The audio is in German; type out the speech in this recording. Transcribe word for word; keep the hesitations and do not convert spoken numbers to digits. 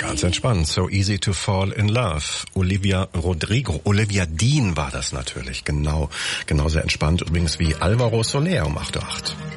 Ganz entspannt. So easy to fall in love. Olivia Rodrigo. Olivia Dean war das natürlich. Genau. Genauso entspannt übrigens wie Alvaro Soler um acht Uhr acht.